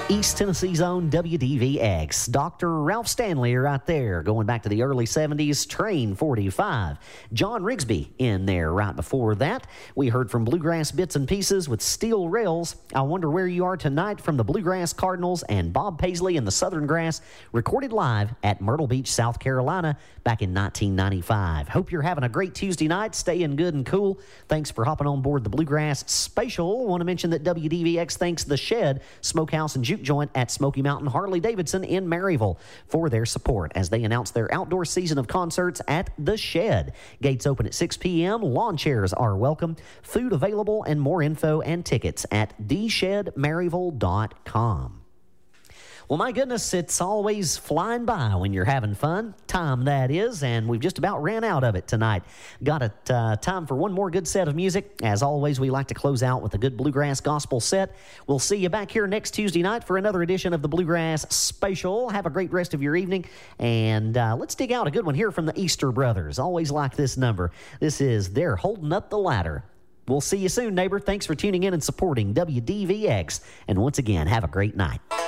East Tennessee's own WDVX. Dr. Ralph Stanley right there, going back to the early 70s, Train 45. John Rigsby in there right before that. We heard from Bluegrass Bits and Pieces with Steel Rails. I Wonder Where You Are Tonight from the Bluegrass Cardinals, and Bob Paisley and the Southern Grass, recorded live at Myrtle Beach, South Carolina back in 1995. Hope you're having a great Tuesday night, staying good and cool. Thanks for hopping on board the Bluegrass Spatial. Want to mention that WDVX thanks The Shed Smokehouse and Juke Joint at Smoky Mountain Harley-Davidson in Maryville for their support as they announce their outdoor season of concerts at The Shed. Gates open at 6 p.m. Lawn chairs are welcome. Food available, and more info and tickets at theshedmaryville.com. Well, my goodness, it's always flying by when you're having fun. Time, that is, and we've just about ran out of it tonight. Got it time for one more good set of music. As always, we like to close out with a good bluegrass gospel set. We'll see you back here next Tuesday night for another edition of the Bluegrass Spatial. Have a great rest of your evening, and let's dig out a good one here from the Easter Brothers. Always like this number. This is They're Holding Up the Ladder. We'll see you soon, neighbor. Thanks for tuning in and supporting WDVX, and once again, have a great night.